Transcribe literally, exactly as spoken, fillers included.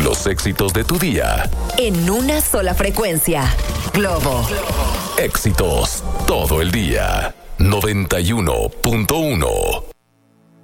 Los éxitos de tu día. En una sola frecuencia. Globo. Éxitos todo el día. noventa y uno punto uno.